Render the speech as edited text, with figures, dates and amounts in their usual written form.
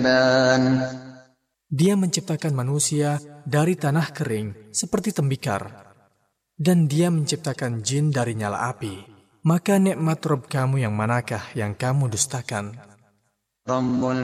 Dia menciptakan manusia dari tanah kering seperti tembikar. Dan dia menciptakan jin dari nyala api. Maka nikmat Rabb kamu yang manakah yang kamu dustakan?